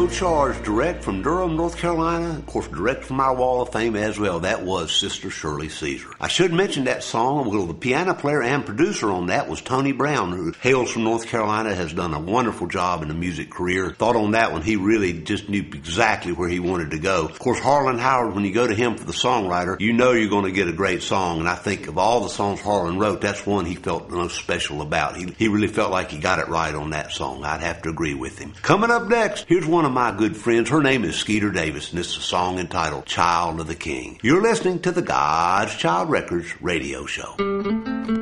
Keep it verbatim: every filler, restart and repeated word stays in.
charge, direct from Durham, North Carolina, of course, direct from our Wall of Fame as well. That was Sister Shirley Caesar. I should mention that song. Well, the piano player and producer on that was Tony Brown, who hails from North Carolina, has done a wonderful job in the music career. Thought on that one, he really just knew exactly where he wanted to go. Of course, Harlan Howard, when you go to him for the songwriter, you know you're going to get a great song. And I think of all the songs Harlan wrote, that's one he felt the most special about. He, he really felt like he got it right on that song. I'd have to agree with him. Coming up next, here's one of my good friends. Her name is Skeeter Davis, and it's a song entitled Child of the King. You're listening to the God's Child Records radio show.